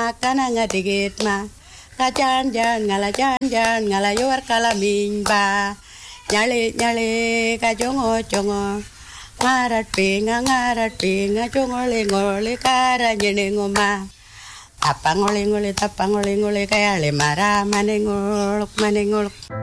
kana nga digit ma. Kajan ngala jan ngala yor kala mingba. Nyale kajongo jongo. Ngarat pinga jongo lengole kara nyenengoma. Tapangole kaya le mara manengolok.